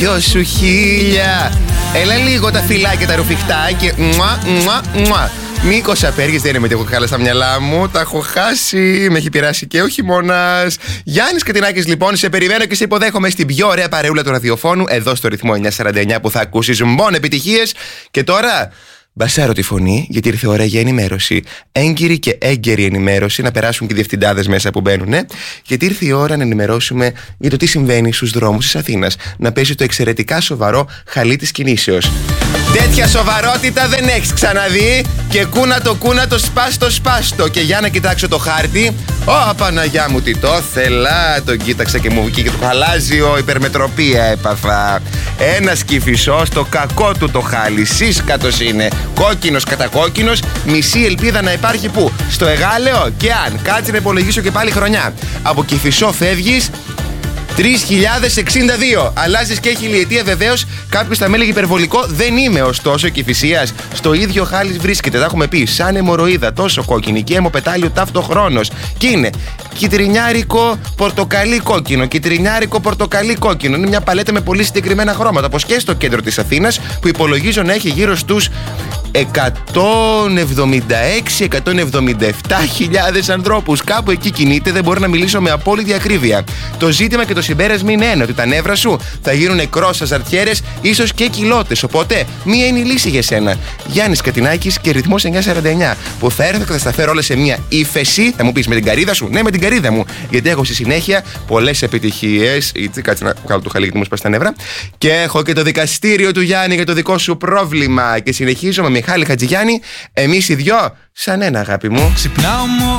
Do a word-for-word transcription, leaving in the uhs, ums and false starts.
Δυο σου χίλια. Έλα λίγο τα φυλάκια τα ρουφιχτά και μουα, μουα, μουα. Νίκος Απέργης, δεν είναι με τι έχω χάλα στα μυαλά μου. Τα έχω χάσει, με έχει πειράσει και ο χειμώνας. Γιάννης Κατινάκης, λοιπόν, σε περιμένω και σε υποδέχομαι στην πιο ωραία παρεούλα του ραδιοφώνου, εδώ στο ρυθμό εννιακόσια σαράντα εννιά, που θα ακούσεις μόνο επιτυχίες. Και τώρα μπασάρω τη φωνή, γιατί ήρθε ώρα για ενημέρωση. Έγκυρη και έγκαιρη ενημέρωση, να περάσουν και οι διευθυντάδες μέσα που μπαίνουνε. Γιατί ήρθε η ώρα να ενημερώσουμε για το τι συμβαίνει στους δρόμους της Αθήνας. Να πέσει το εξαιρετικά σοβαρό χαλί της κινήσεως. Τέτοια σοβαρότητα δεν έχεις ξαναδεί. Και κούνα κούνα το σπάστο σπάστο. Και για να κοιτάξω το χάρτη. Ω Παναγιά μου, τι το θέλα. Τον κοίταξα και μου βγήκε το χαλάζιο. Υπερμετροπία έπαθα. Ένας Κηφισός, το κακό του το χάλι. Σύσκατος είναι. Κόκκινος κατά κόκκινος. Μισή ελπίδα να υπάρχει που? Στο Εγάλεο. Και αν κάτσε να υπολογίσω και πάλι χρονιά. Από Κηφισό φεύγεις τρεις χιλιάδες εξήντα δύο. Αλλάζεις και χιλιετία, βεβαίως. Κάποιος θα με έλεγε υπερβολικό. Δεν είμαι, ωστόσο, Κηφισίας. Στο ίδιο χάλι βρίσκεται. Τα έχουμε πει. Σαν αιμορροίδα, τόσο κόκκινη και αιμοπετάλιο ταυτοχρόνως. Και είναι κιτρινιάρικο, πορτοκαλί κόκκινο. Κιτρινιάρικο, πορτοκαλί κόκκινο. Είναι μια παλέτα με πολύ συγκεκριμένα χρώματα. Όπως και στο κέντρο της Αθήνας, που υπολογίζω να έχει γύρω στους εκατόν εβδομήντα έξι με εκατόν εβδομήντα επτά χιλιάδες ανθρώπους. Κάπου εκεί κινείται, δεν μπορώ να μιλήσω με απόλυτη ακρίβεια. Το ζήτημα και το συμπέρασμα είναι ένα: ότι τα νεύρα σου θα γίνουν νεκρός αζαρτιέρες, ίσως και κοιλώτες. Οπότε, μία είναι η λύση για σένα. Γιάννης Κατινάκης και ρυθμός εννιακόσια σαράντα εννιά. Που θα έρθω και θα στα φέρω όλες σε μία ύφεση. Θα μου πεις, με την καρύδα σου? Ναι, με την καρύδα μου. Γιατί έχω στη συνέχεια πολλές επιτυχίες. Έτσι, κάτσε να βγάλω το χαλί γιατί μου σπάσει τα νεύρα. Και έχω και το δικαστήριο του Γιάννη για το δικό σου πρόβλημα. Και συνεχίζω με Μιχάλη Χατζηγιάννη. Εμείς οι δυο σαν ένα, αγάπη μου. Ξυπνάω